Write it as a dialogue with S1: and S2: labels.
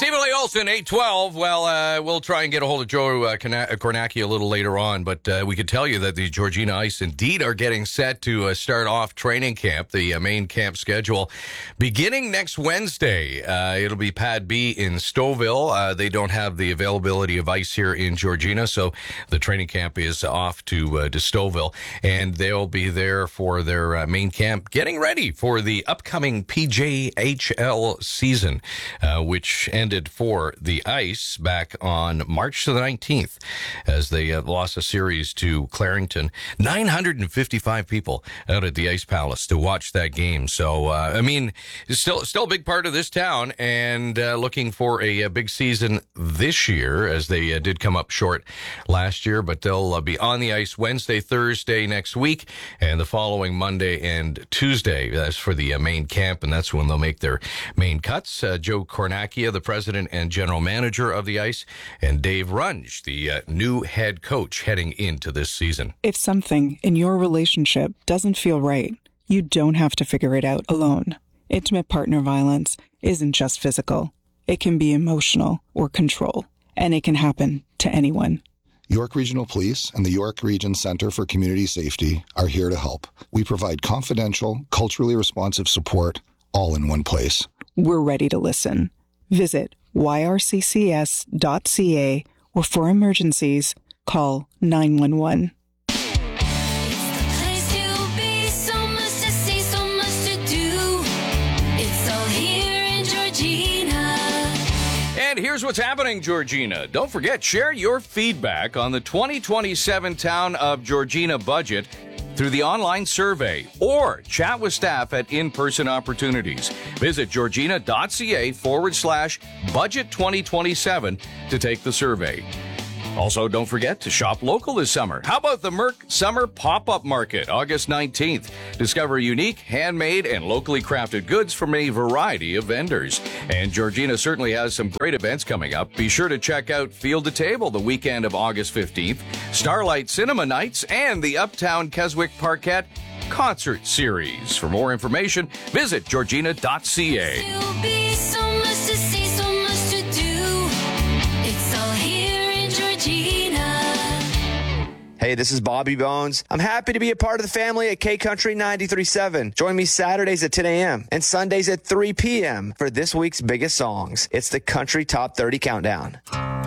S1: Stephen Lee Olson, 812. Well, we'll try and get a hold of Joe Kornacki a little later on, but we could tell you that the Georgina Ice indeed are getting set to start off training camp, the main camp schedule, beginning next Wednesday. It'll be Pad B in Stouffville. They don't have the availability of ice here in Georgina, so the training camp is off to Stouffville, and they'll be there for their main camp, getting ready for the upcoming PJHL season, which ended for the Ice back on March the 19th as they lost a series to Clarington. 955 people out at the Ice Palace to watch that game. So, it's still a big part of this town, and looking for a big season this year, as they did come up short last year, but they'll be on the ice Wednesday, Thursday next week, and the following Monday and Tuesday. That's for the main camp, and that's when they'll make their main cuts. Joe Kornacki, the president and general manager of the Ice, and Dave Runge, the new head coach heading into this season.
S2: If something in your relationship doesn't feel right, you don't have to figure it out alone. Intimate partner violence isn't just physical. It can be emotional or control, and it can happen to anyone.
S3: York Regional Police and the York Region Center for Community Safety are here to help. We provide confidential, culturally responsive support all in one place.
S2: We're ready to listen. Visit yrccs.ca, or for emergencies, call 911.
S1: And here's what's happening, Georgina. Don't forget, share your feedback on the 2027 Town of Georgina budget through the online survey, or chat with staff at in-person opportunities. Visit georgina.ca/budget 2027 to take the survey. Also, don't forget to shop local this summer. How about the Merck Summer Pop-Up Market, August 19th? Discover unique, handmade, and locally crafted goods from a variety of vendors. And Georgina certainly has some great events coming up. Be sure to check out Field to Table the weekend of August 15th, Starlight Cinema Nights, and the Uptown Keswick Parkette Concert Series. For more information, visit georgina.ca.
S4: Hey, this is Bobby Bones. I'm happy to be a part of the family at K-Country 93.7. Join me Saturdays at 10 a.m. and Sundays at 3 p.m. for this week's biggest songs. It's the Country Top 30 Countdown.